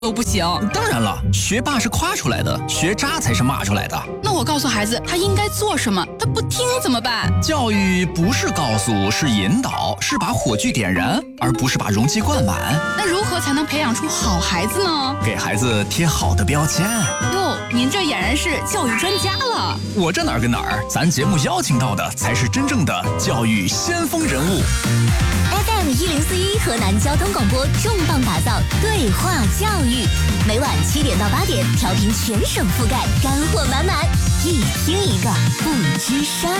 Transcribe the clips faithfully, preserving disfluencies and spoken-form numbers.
都不行。 当然了，学霸是夸出来的，学渣才是骂出来的。 那我告诉孩子他应该做什么，他不听怎么办？ 教育不是告诉，是引导，是把火炬点燃，而不是把容器灌满。 那如何才能培养出好孩子呢？ 给孩子贴好的标签。 哟，您这俨然是教育专家了。 我这哪儿跟哪儿，咱节目邀请到的才是真正的教育先锋人物。 F M 一零四一河南交通广播重磅打造对话教育，每晚七点到八点，调频全省覆盖，干货满满，一听一个不吱声。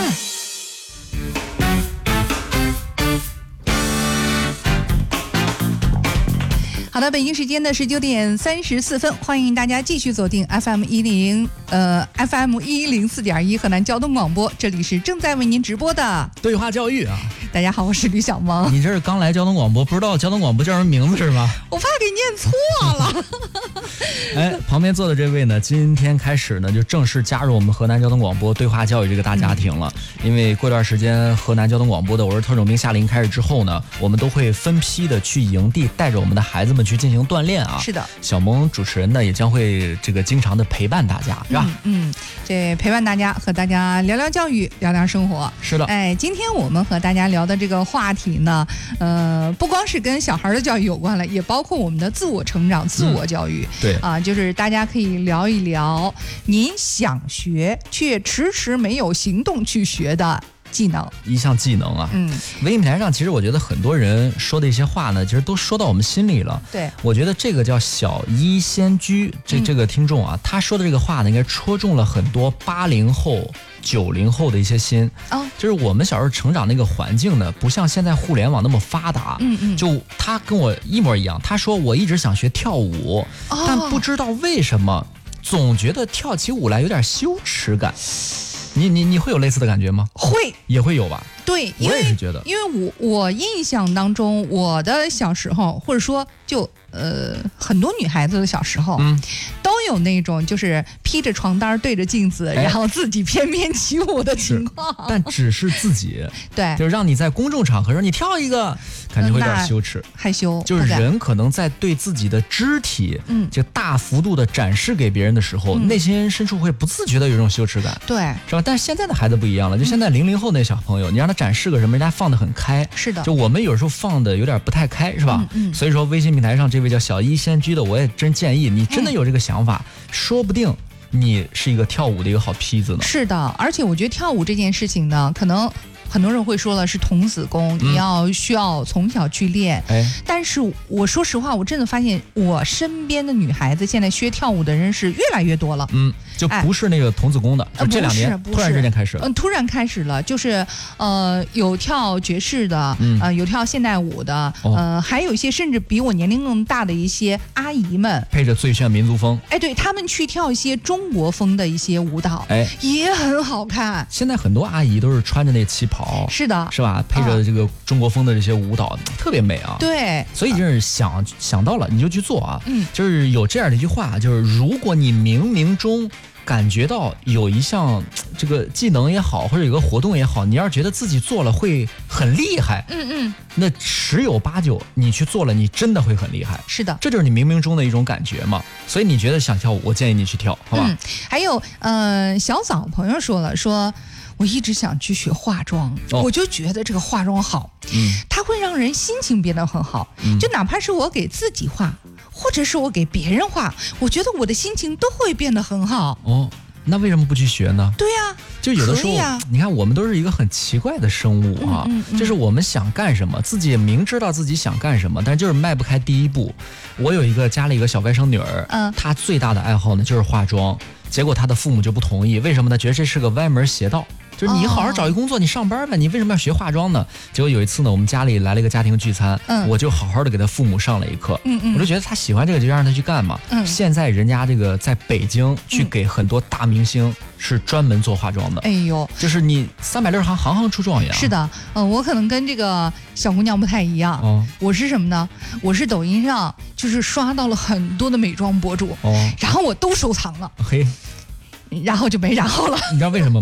好的，北京时间的十九点三十四分，欢迎大家继续锁定 F M 一零呃 F M 一零四点一河南交通广播，这里是正在为您直播的对话教育啊。 大家好，我是吕小萌。 你这是刚来交通广播，不知道交通广播叫什么名字是吗？ 我怕给念错了。 哎，旁边坐的这位呢，今天开始呢就正式加入我们河南交通广播对话教育这个大家庭了。嗯、因为过段时间河南交通广播的我是特种兵夏令营开始之后呢，我们都会分批的去营地，带着我们的孩子们去进行锻炼啊。 是的， 小萌主持人呢也将会这个经常的陪伴大家，是吧？ 嗯，嗯这陪伴大家，和大家聊聊教育，聊聊生活。 是的， 哎，今天我们和大家聊的这个话题呢，呃，不光是跟小孩的教育有关了，也包括我们的自我成长、自我教育。 嗯、对啊，就是大家可以聊一聊您想学却迟迟没有行动去学的技能， 一项技能啊。 嗯， 微信平台上，其实我觉得很多人说的一些话呢，其实都说到我们心里了。 对， 我觉得这个叫小一仙居，这这个听众啊，嗯、他说的这个话呢，应该戳中了很多八零后、九零后的一些心。 哦， 就是我们小时候成长那个环境呢，不像现在互联网那么发达。 嗯嗯， 就他跟我一模一样，他说我一直想学跳舞， 哦、 但不知道为什么，总觉得跳起舞来有点羞耻感。你你你会有类似的感觉吗？ 会， 也会有吧。 对，因为我也是觉得， 因为我我印象当中，我的小时候，或者说就呃很多女孩子的小时候， 嗯， 都有那种就是披着床单对着镜子， 哎、 然后自己翩翩起舞的情况。 但只是自己， 对， 就是让你在公众场合让你跳一个，感觉会有点羞耻、 害羞。 就是人可能在对自己的肢体，嗯，就大幅度的展示给别人的时候，嗯、内心深处会不自觉的有一种羞耻感， 对， 是吧？但是现在的孩子不一样了，就现在零零后那小朋友，你让他展示个什么，人家放得很开。 是的， 就我们有时候放的有点不太开，是吧？ 嗯嗯、 所以说微信平台上这位叫小一仙居的，我也真建议你真的有这个想法，嗯、说不定你是一个跳舞的一个好坯子呢。 是的，而且我觉得跳舞这件事情呢，可能很多人会说了是童子功，嗯、你要需要从小去练。 哎， 但是我说实话，我真的发现我身边的女孩子现在学跳舞的人是越来越多了。 嗯，就不是那个童子功的， 哎、 就这两年突然之间开始了。 嗯，突然开始了，就是呃有跳爵士的，嗯、呃有跳现代舞的，哦、呃还有一些甚至比我年龄更大的一些阿姨们， 配着最炫民族风， 哎，对他们去跳一些中国风的一些舞蹈， 哎， 也很好看。 现在很多阿姨都是穿着那旗袍。 是的， 是吧？配着这个中国风的这些舞蹈，嗯、特别美啊。 对， 所以就是想想到了你就去做啊。 嗯， 就是有这样的一句话，就是如果你冥冥中感觉到有一项这个技能也好，或者有个活动也好，你要是觉得自己做了会很厉害， 嗯嗯， 那十有八九你去做了，你真的会很厉害。 是的， 这就是你冥冥中的一种感觉嘛。所以你觉得想跳舞，我建议你去跳，好吧？ 嗯，还有呃，小枣朋友说了说。我一直想去学化妆，哦、我就觉得这个化妆好，嗯，它会让人心情变得很好，嗯、就哪怕是我给自己画，或者是我给别人画，我觉得我的心情都会变得很好。 哦，那为什么不去学呢？ 对呀、啊， 就有的时候， 啊、 你看我们都是一个很奇怪的生物啊， 嗯嗯嗯、 就是我们想干什么，自己也明知道自己想干什么，但就是迈不开第一步。我有一个家里一个小外甥女儿，嗯，她最大的爱好呢就是化妆，结果她的父母就不同意，为什么呢？觉得这是个歪门邪道。就是你好好找一工作，你上班呗，你为什么要学化妆呢？结果有一次呢，我们家里来了一个家庭聚餐，嗯、我就好好的给他父母上了一课，嗯嗯，我就觉得他喜欢这个就让他去干嘛。嗯，现在人家这个在北京去给很多大明星是专门做化妆的， 哎呦， 就是你三百六十行，行行出状元。 是的，嗯、呃，我可能跟这个小姑娘不太一样，哦、我是什么呢？我是抖音上就是刷到了很多的美妆博主，哦，然后我都收藏了， 嘿， 然后就没然后了。 你知道为什么吗？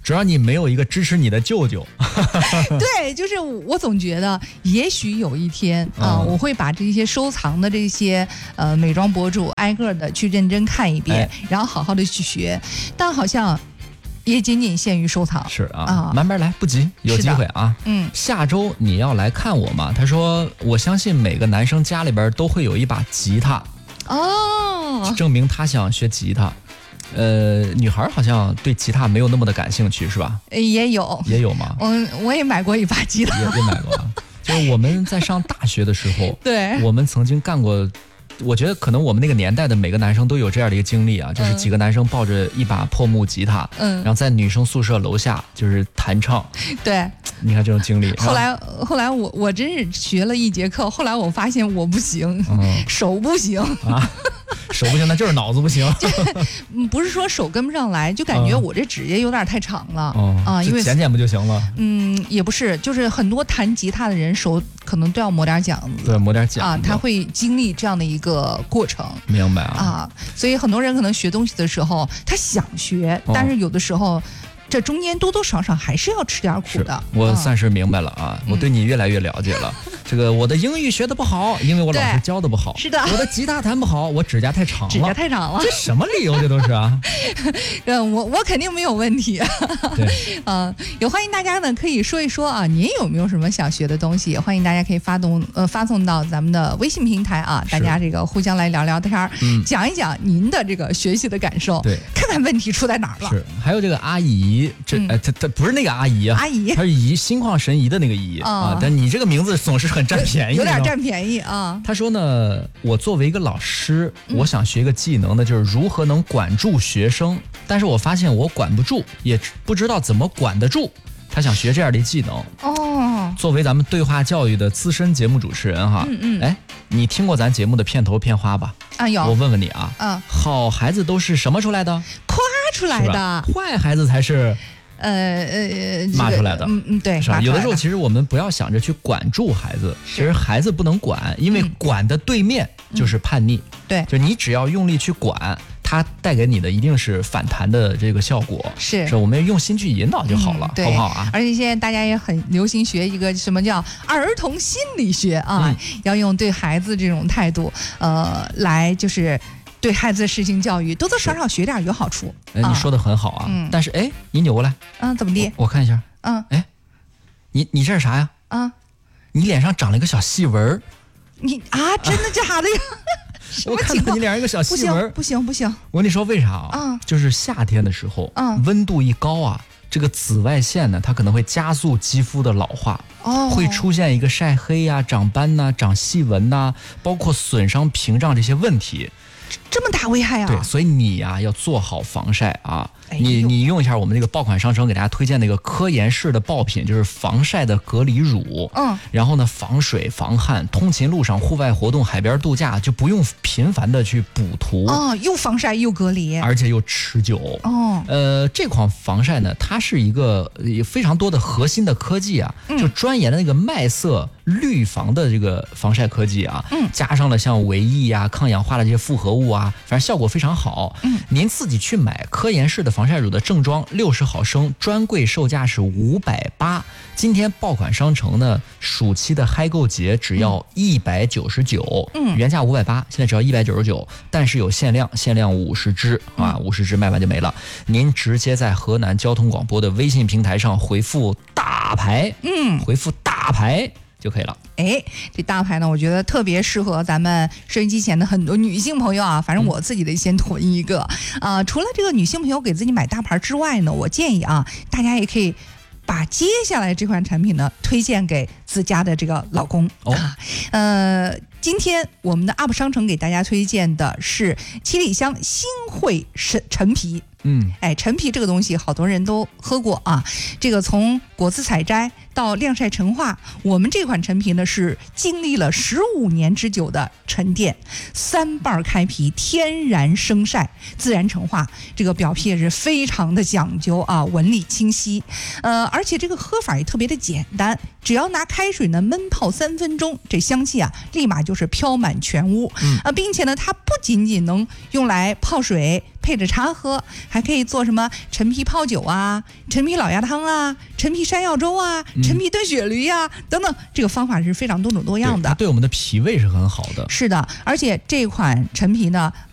主要你没有一个支持你的舅舅。 对，就是我总觉得，也许有一天啊、嗯，我会把这些收藏的这些呃美妆博主挨个的去认真看一遍，哎、然后好好的去学，但好像。也仅仅限于收藏， 是啊，啊慢慢来，不急，有机会啊。嗯，下周你要来看我吗？他说，我相信每个男生家里边都会有一把吉他，哦，证明他想学吉他。呃，女孩好像对吉他没有那么的感兴趣，是吧？ 也有， 也有吗？ 我我也买过一把吉他， 也也买过。就是我们在上大学的时候， 对， 我们曾经干过。我觉得可能我们那个年代的每个男生都有这样的一个经历啊，就是几个男生抱着一把破木吉他，嗯，然后在女生宿舍楼下就是弹唱。 对， 你看这种经历。 后来后来我我真是学了一节课，后来我发现我不行，嗯、手不行啊。 手不行，那就是脑子不行。 不是说手跟不上来，就感觉我这指甲有点太长了、 嗯、啊，因为剪剪不就行了？ 嗯，也不是，就是很多弹吉他的人手可能都要磨点茧子， 对，磨点茧子啊，他会经历这样的一个过程。 明白啊？ 啊，所以很多人可能学东西的时候，他想学，哦、但是有的时候。这中间多多少少还是要吃点苦的。 我算是明白了啊，嗯、我对你越来越了解了。这个我的英语学的不好，因为我老师教的不好。 是的。 我的吉他弹不好，我指甲太长了。 指甲太长了。 这什么理由？这都是啊。 嗯，我我肯定没有问题。 对。 嗯，也欢迎大家呢可以说一说啊，您有没有什么想学的东西？也欢迎大家可以发动呃发送到咱们的微信平台啊，大家这个互相来聊聊天，嗯、讲一讲您的这个学习的感受。 对。 看看问题出在哪儿了。 是。还有这个阿姨。这呃，他他不是那个阿姨啊， 阿姨， 她是姨，心旷神怡的那个姨、哦、啊。但你这个名字总是很占便宜， 有点占便宜啊。 他说呢，我作为一个老师，嗯、我想学一个技能呢，就是如何能管住学生，但是我发现我管不住，也不知道怎么管得住。他想学这样的技能哦。作为咱们对话教育的资深节目主持人哈，嗯嗯，哎，你听过咱节目的片头片花吧？ 啊有。 我问问你啊，嗯，好孩子都是什么出来的？ 夸出来的。 坏孩子才是。 呃呃， 骂出来的， 嗯嗯，对， 是吧？有的时候其实我们不要想着去管住孩子，其实孩子不能管，因为管的对面就是叛逆。 嗯、对， 就你只要用力去管，它带给你的一定是反弹的这个效果。 是， 是我们用心去引导就好了， 嗯、 好不好啊？ 而且现在大家也很流行学一个什么叫儿童心理学啊，嗯、要用对孩子这种态度，呃，来就是。对孩子实行教育，多多少少学点有好处。 哎，你说的很好啊，嗯、但是哎，你扭过来， 嗯，怎么地？ 我, 我看一下，嗯，哎，你你这是啥呀？啊，你脸上长了一个小细纹。 你啊，真的假的呀？ 我看到你脸上一个小细纹， 不行不行。 我跟你说为啥啊？嗯，就是夏天的时候，嗯，温度一高啊，这个紫外线呢，它可能会加速肌肤的老化，哦，会出现一个晒黑呀、啊、长斑呐、啊、长细纹呐、啊，包括损伤屏障这些问题。 这么大危害啊！ 对，所以你呀、啊、要做好防晒啊。哎、你你用一下我们这个爆款商城给大家推荐那个科颜氏的爆品，就是防晒的隔离乳。嗯，然后呢，防水防汗，通勤路上、户外活动、海边度假就不用频繁的去补涂。 哦，又防晒又隔离， 而且又持久。哦，呃，这款防晒呢，它是一个非常多的核心的科技啊，嗯、就专研的那个麦色绿防的这个防晒科技啊，嗯，加上了像维 E 啊、抗氧化的这些复合物啊，反正效果非常好。嗯，您自己去买科颜氏的防晒乳的正装六十毫升，专柜售价是五百八，今天爆款商城呢，暑期的嗨购节只要一百九十九，嗯，原价五百八，现在只要一百九十九，但是有限量，限量五十支啊，五十支卖完就没了。您直接在河南交通广播的微信平台上回复大牌，嗯，回复大牌。就可以了。 哎，这大牌呢，我觉得特别适合咱们收音机前的很多女性朋友啊。反正我自己得先囤一个啊、呃。除了这个女性朋友给自己买大牌之外呢，我建议啊，大家也可以把接下来这款产品呢推荐给自家的这个老公、哦、啊。呃，今天我们的 U P 商城给大家推荐的是七里香新会陈皮。嗯，哎，陈皮这个东西好多人都喝过啊。这个从果子采摘到晾晒陈化，我们这款陈皮呢是经历了十五年之久的沉淀，三瓣开皮，天然生晒，自然陈化，这个表皮也是非常的讲究啊，纹理清晰，呃，而且这个喝法也特别的简单，只要拿开水呢焖泡三分钟，这香气啊立马就是飘满全屋，嗯、啊，并且呢它不仅仅能用来泡水配着茶喝，还可以做什么陈皮泡酒啊、陈皮老鸭汤啊、陈皮山药粥啊、陈皮炖雪驴啊、嗯、等等，这个方法是非常多种多样的， 对，对我们的脾胃是很好的。 是的，而且这款陈皮呢